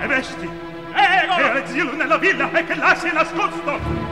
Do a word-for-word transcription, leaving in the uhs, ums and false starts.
vesti. Prego! E al zio nella villa e che là si è nascosto.